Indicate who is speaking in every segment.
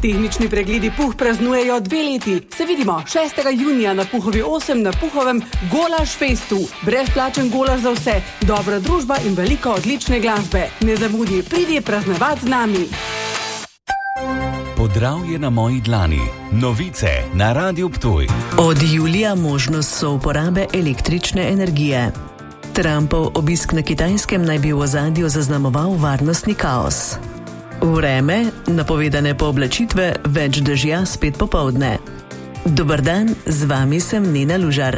Speaker 1: Tehnični pregledi Puh praznujejo 2 leti. Se vidimo 6. junija na Puhovi 8 na Puhovem Golaž Festu. Brezplačen golaž za vse, dobra družba in veliko odlične glasbe. Ne zamudi, pridi praznovati z nami.
Speaker 2: Podravje na moji dlani. Novice na Radiu Ptuj.
Speaker 3: Od julija možnost souporabe električne energije. Trumpov obisk na Kitajskem naj bi v ozadju zaznamoval varnostni kaos. Vreme, napovedane pooblačitve, več dežja spet popoldne. Dober dan, z vami sem Nena Lužar.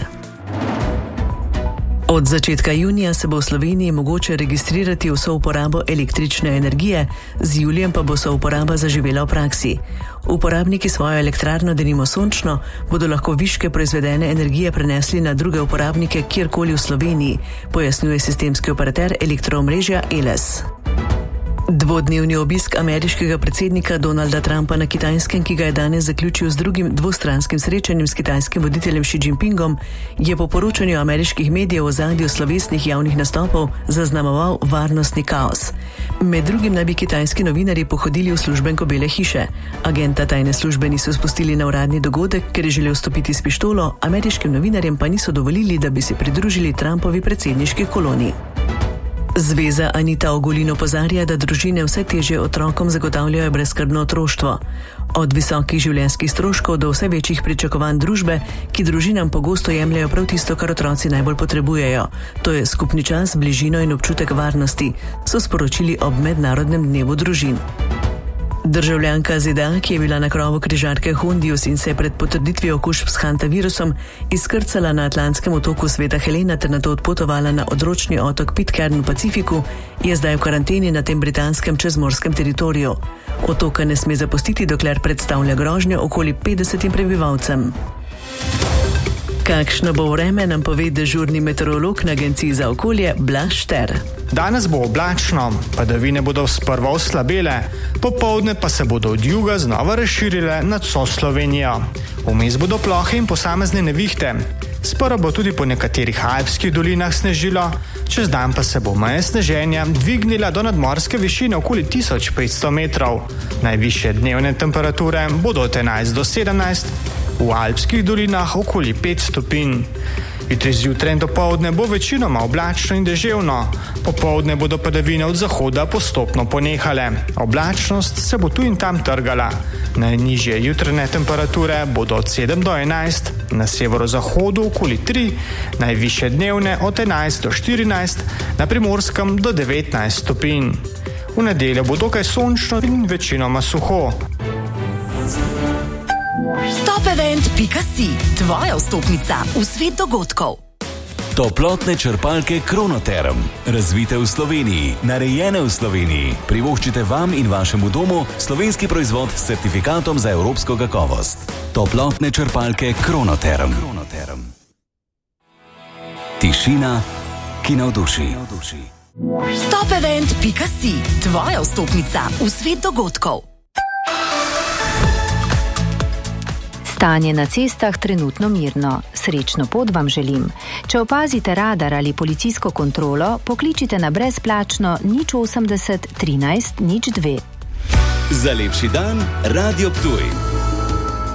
Speaker 3: Od začetka junija se bo v Sloveniji mogoče registrirati v souporabo električne energije, z julijem pa bo souporaba zaživela v praksi. Uporabniki svojo elektrarno, denimo sončno, bodo lahko viške proizvedene energije prenesli na druge uporabnike kjerkoli v Sloveniji, pojasnjuje sistemski operater elektroomrežja Eles. Dvodnevni obisk ameriškega predsednika Donalda Trumpa na Kitajskem, ki ga je danes zaključil z drugim dvostranskim srečanjem s kitajskim voditeljem Xi Jinpingom, je po poročanju ameriških medijev v ozadju slovesnih javnih nastopov zaznamoval varnostni kaos. Med drugim naj bi kitajski novinarji pohodili v službenko Bele hiše. Agenta tajne službe niso spustili na uradni dogodek, ker je želel stopiti s pištolo, ameriškim novinarjem pa niso dovolili, da bi se pridružili Trumpovi predsedniški koloni. Zveza Anita Ogulin opozarja, da družine vse težje otrokom zagotavljajo brezskrbno otroštvo. Od visokih življenjskih stroškov do vse večjih pričakovanj družbe, ki družinam pogosto jemljajo prav tisto, kar otroci najbolj potrebujejo. To je skupni čas, bližino in občutek varnosti, so sporočili ob Mednarodnem dnevu družin. Državljanka ZDA, ki je bila na krovu križarke Hondius in se je pred potrditvijo okužb s hantavirusom izkrcala na Atlantskem otoku Sveta Helena ter nato odpotovala na odročni otok Pitcairn v Pacifiku, je zdaj v karanteni na tem britanskem čezmorskem teritoriju. Otoka ne sme zapustiti, dokler predstavlja grožnjo okoli 50 prebivalcem. Kakšno bo vreme, nam pove dežurni meteorolog na Agenciji za okolje Blaž Šter.
Speaker 4: Danes bo oblačno, padavine bodo sprva oslabele, popoldne pa se bodo od juga znova razširile nad vso Slovenijo. Vmes bodo plohe in posamezne nevihte. Sprva bo tudi po nekaterih alpskih dolinah snežilo, čez dan pa se bo meja sneženja dvignila do nadmorske višine okoli 1500 metrov. Najvišje dnevne temperature bodo od 11 do 17, v alpskih dolinah okoli 5 stopinj. Jutri zjutraj in dopoldne bo večinoma oblačno in deževno. Popoldne bodo padavine od zahoda postopno ponehale. Oblačnost se bo tu in tam trgala. Najnižje jutranje temperature bodo od 7 do 11, na severozahodu okoli 3, najvišje dnevne od 11 do 14, na Primorskem do 19 stopinj. V nedeljo bo dokaj sončno in večinoma suho.
Speaker 5: Topevent.si, tvoja vstopnica v svet dogodkov.
Speaker 2: Toplotne črpalke Kronoterm. Razvite v Sloveniji, narejene v Sloveniji. Privoščite vam in vašemu domu slovenski proizvod s certifikatom za evropsko kakovost. Toplotne črpalke Kronoterm. Tišina, ki navduši.
Speaker 5: Topevent.si, tvoja vstopnica v svet dogodkov.
Speaker 6: Stanje na cestah trenutno mirno. Srečno pot vam želim. Če opazite radar ali policijsko kontrolo, pokličite na brezplačno 080 13 02.
Speaker 2: Za lepši dan, Radio Ptuj.